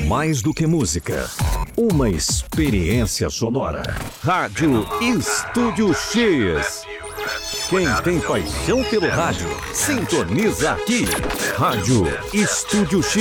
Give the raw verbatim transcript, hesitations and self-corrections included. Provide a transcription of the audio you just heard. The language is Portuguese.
mais do que música. Uma experiência sonora. Rádio Estúdio X. Quem tem paixão pelo rádio, sintoniza aqui. Rádio Estúdio X.